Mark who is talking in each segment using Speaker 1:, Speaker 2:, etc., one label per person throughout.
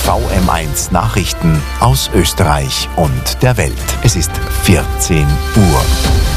Speaker 1: VM1 Nachrichten aus Österreich und der Welt. Es ist 14 Uhr.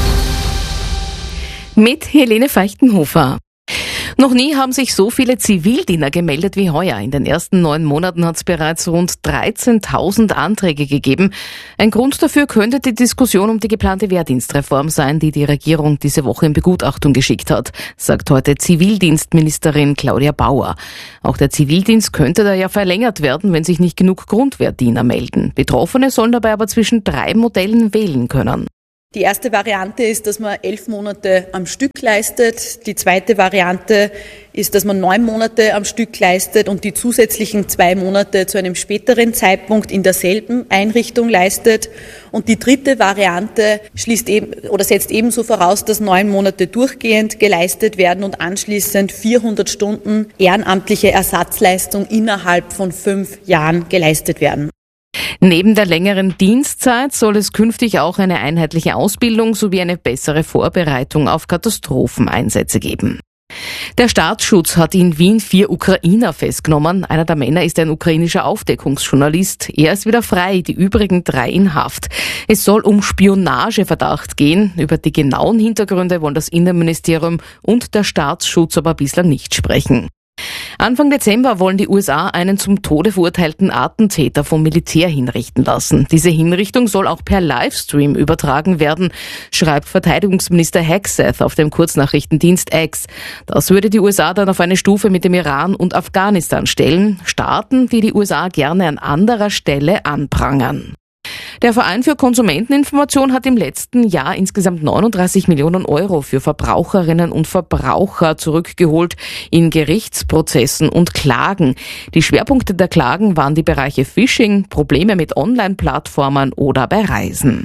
Speaker 2: Mit Helene Feichtenhofer. Noch nie haben sich so viele Zivildiener gemeldet wie heuer. In den ersten 9 Monaten hat es bereits rund 13.000 Anträge gegeben. Ein Grund dafür könnte die Diskussion um die geplante Wehrdienstreform sein, die die Regierung diese Woche in Begutachtung geschickt hat, sagt heute Zivildienstministerin Claudia Bauer. Auch der Zivildienst könnte da ja verlängert werden, wenn sich nicht genug Grundwehrdiener melden. Betroffene sollen dabei aber zwischen 3 Modellen wählen können.
Speaker 3: Die erste Variante ist, dass man 11 Monate am Stück leistet. Die zweite Variante ist, dass man 9 Monate am Stück leistet und die zusätzlichen 2 Monate zu einem späteren Zeitpunkt in derselben Einrichtung leistet. Und die dritte Variante setzt ebenso voraus, dass 9 Monate durchgehend geleistet werden und anschließend 400 Stunden ehrenamtliche Ersatzleistung innerhalb von 5 Jahren geleistet werden.
Speaker 2: Neben der längeren Dienstzeit soll es künftig auch eine einheitliche Ausbildung sowie eine bessere Vorbereitung auf Katastropheneinsätze geben. Der Staatsschutz hat in Wien 4 Ukrainer festgenommen. Einer der Männer ist ein ukrainischer Aufdeckungsjournalist. Er ist wieder frei, die übrigen 3 in Haft. Es soll um Spionageverdacht gehen. Über die genauen Hintergründe wollen das Innenministerium und der Staatsschutz aber bislang nicht sprechen. Anfang Dezember wollen die USA einen zum Tode verurteilten Attentäter vom Militär hinrichten lassen. Diese Hinrichtung soll auch per Livestream übertragen werden, schreibt Verteidigungsminister Hegseth auf dem Kurznachrichtendienst X. Das würde die USA dann auf eine Stufe mit dem Iran und Afghanistan stellen, Staaten, die die USA gerne an anderer Stelle anprangern. Der Verein für Konsumenteninformation hat im letzten Jahr insgesamt 39 Millionen Euro für Verbraucherinnen und Verbraucher zurückgeholt in Gerichtsprozessen und Klagen. Die Schwerpunkte der Klagen waren die Bereiche Phishing, Probleme mit Online-Plattformen oder bei Reisen.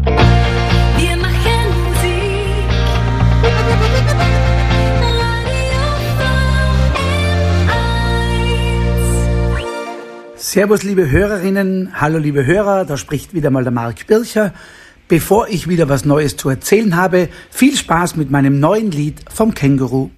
Speaker 4: Servus, liebe Hörerinnen, hallo, liebe Hörer, da spricht wieder mal der Marc Bircher. Bevor ich wieder was Neues zu erzählen habe, viel Spaß mit meinem neuen Lied vom Känguru.